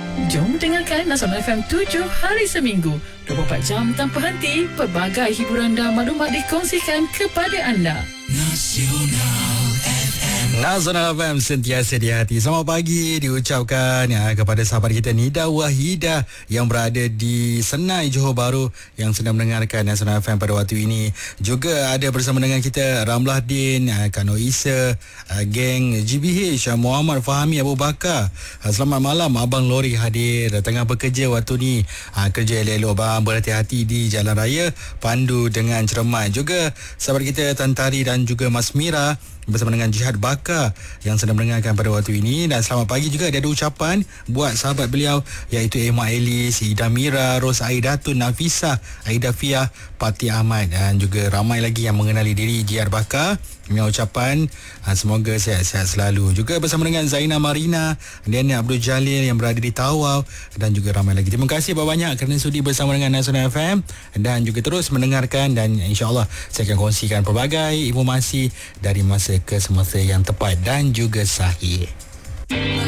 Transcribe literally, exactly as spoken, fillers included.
Jom dengarkan Nasional F M tujuh hari seminggu, dua puluh empat jam tanpa henti. Pelbagai hiburan dan maklumat dikongsikan kepada anda. Nasional F M. Nasional F M sentiasa di hati. Selamat pagi diucapkan ya, kepada sahabat kita Nida Wahidah yang berada di Senai, Johor Bahru, yang sedang mendengarkan Nasional F M pada waktu ini. Juga ada bersama dengan kita Ramlah Din, Kak Noisa, geng G B H, Muhammad Fahmi Abu Bakar. Selamat malam Abang Lori hadir tengah bekerja waktu ni. Kerja elok-elok bang, berhati-hati di jalan raya, pandu dengan cermat. Juga sahabat kita Tantari dan juga Mas Mira bersama dengan Jihad Bakar yang sedang mendengarkan pada waktu ini. Dan selamat pagi juga dia ada ucapan buat sahabat beliau, iaitu Emma Elis, Ida Mira, Ros Aidatun, Nafisah, Aida Fiah, Pati Ahmad, dan juga ramai lagi yang mengenali diri Jihad Bakar dengan ucapan semoga sihat-sihat selalu. Juga bersama dengan Zaina Marina, Diana Abdul Jalil yang berada di Tawau, dan juga ramai lagi. Terima kasih banyak kerana sudi bersama dengan Nasional F M dan juga terus mendengarkan, dan insya-Allah saya akan kongsikan pelbagai informasi dari masa ke semasa yang tepat dan juga sahih.